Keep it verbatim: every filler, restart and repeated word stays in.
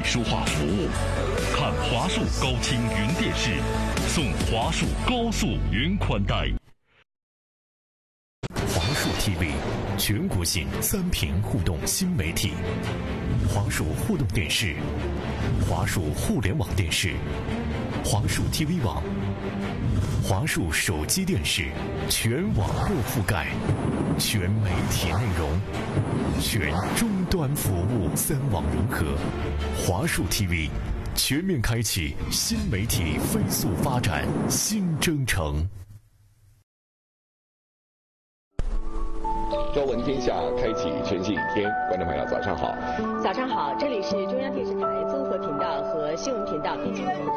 书画服务。看华数高清云电视，送华数高速云宽带。 华数 T V， 全国性三屏互动新媒体。华数互动电视，华数互联网电视，华数 T V 网，华数手机电视，全网络覆盖，全媒体内容，全终端服务，三网融合。华数 T V 全面开启新媒体飞速发展新征程。 朝闻天下，开启全新一天。观众朋友，早上好！ 早上好，这里是中央电视台综合频道和新闻频道并机播出